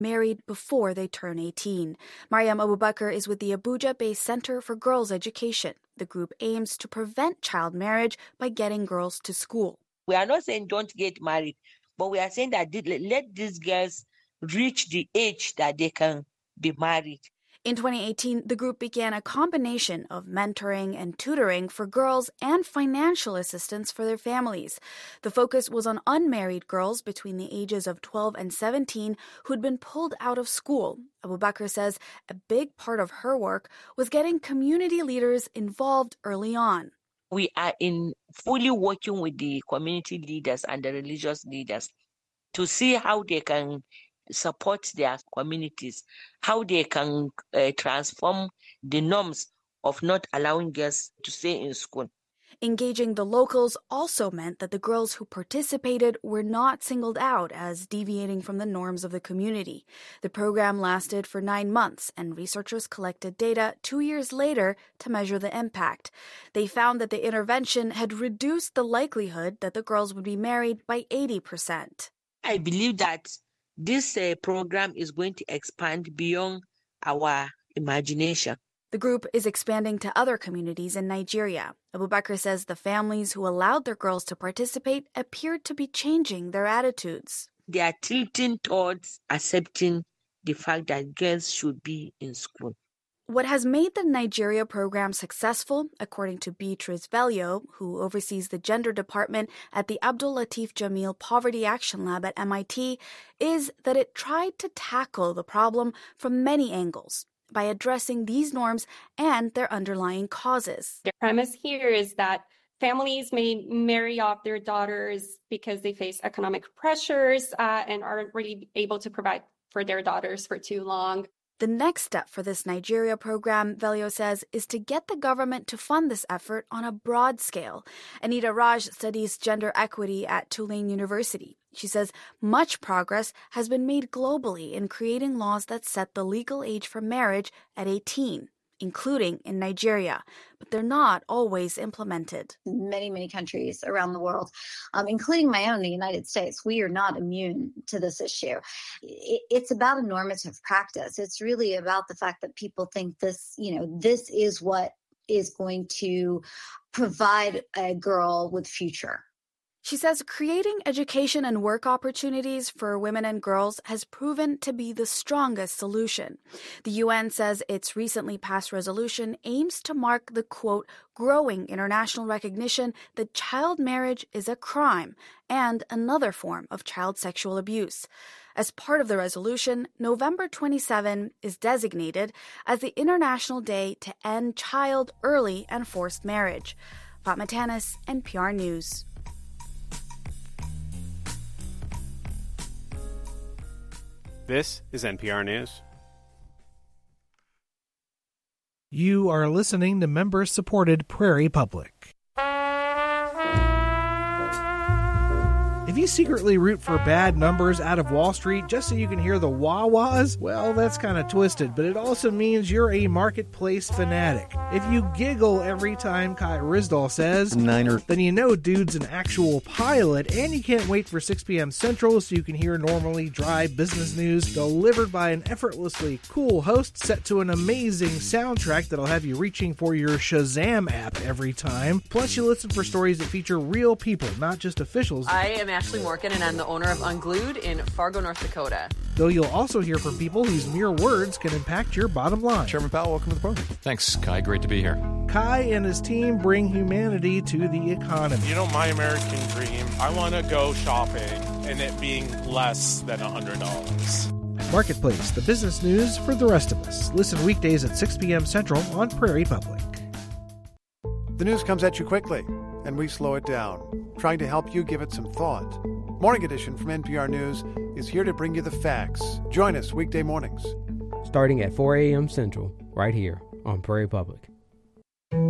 married before they turn 18. Mariam Abubakar is with the Abuja-based Center for Girls Education. The group aims to prevent child marriage by getting girls to school. We are not saying don't get married, but we are saying that let these girls reach the age that they can be married. In 2018, the group began a combination of mentoring and tutoring for girls and financial assistance for their families. The focus was on unmarried girls between the ages of 12 and 17 who'd been pulled out of school. Abubakar says a big part of her work was getting community leaders involved early on. We are fully working with the community leaders and the religious leaders to see how they can support their communities, how they can transform the norms of not allowing girls to stay in school. Engaging the locals also meant that the girls who participated were not singled out as deviating from the norms of the community. The program lasted for 9 months, and researchers collected data 2 years later to measure the impact. They found that the intervention had reduced the likelihood that the girls would be married by 80%. I believe that this program is going to expand beyond our imagination. The group is expanding to other communities in Nigeria. Abubakar says the families who allowed their girls to participate appeared to be changing their attitudes. They are tilting towards accepting the fact that girls should be in school. What has made the Nigeria program successful, according to Beatrice Velio, who oversees the gender department at the Abdul Latif Jamil Poverty Action Lab at MIT, is that it tried to tackle the problem from many angles by addressing these norms and their underlying causes. The premise here is that families may marry off their daughters because they face economic pressures and aren't really able to provide for their daughters for too long. The next step for this Nigeria program, Velio says, is to get the government to fund this effort on a broad scale. Anita Raj studies gender equity at Tulane University. She says much progress has been made globally in creating laws that set the legal age for marriage at 18, including in Nigeria, but they're not always implemented. Many countries around the world, including my own, the United States, we are not immune to this issue. It's about a normative practice. It's really about the fact that people think this is what is going to provide a girl with future. She says creating education and work opportunities for women and girls has proven to be the strongest solution. The UN says its recently passed resolution aims to mark the, quote, growing international recognition that child marriage is a crime and another form of child sexual abuse. As part of the resolution, November 27 is designated as the International Day to End Child, Early, and Forced Marriage. Fatma Tanis, NPR News. This is NPR News. You are listening to member-supported Prairie Public. If you secretly root for bad numbers out of Wall Street just so you can hear the wah-wahs, well, that's kind of twisted, but it also means you're a marketplace fanatic. If you giggle every time Kai Ryssdal says, Niner, then you know dude's an actual pilot, and you can't wait for 6 p.m. Central so you can hear normally dry business news delivered by an effortlessly cool host set to an amazing soundtrack that'll have you reaching for your Shazam app every time. Plus, you listen for stories that feature real people, not just officials. I am Ashley Morgan, and I'm the owner of Unglued in Fargo, North Dakota. Though you'll also hear from people whose mere words can impact your bottom line. Chairman Powell, welcome to the program. Thanks, Kai. Great to be here. Kai and his team bring humanity to the economy. You know, my American dream, I want to go shopping and it being less than $100. Marketplace, the business news for the rest of us. Listen weekdays at 6 p.m. Central on Prairie Public. The news comes at you quickly, and we slow it down, trying to help you give it some thought. Morning Edition from NPR News is here to bring you the facts. Join us weekday mornings. Starting at 4 a.m. Central, right here on Prairie Public.